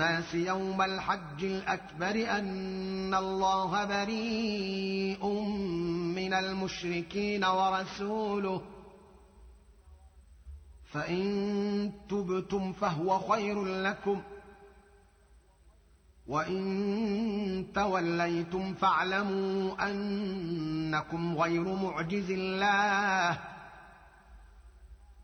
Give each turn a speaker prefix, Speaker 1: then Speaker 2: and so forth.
Speaker 1: الناس يوم الحج الأكبر أن الله بريء من المشركين ورسوله، فإن تبتم فهو خير لكم، وإن توليتم فاعلموا أنكم غير معجز الله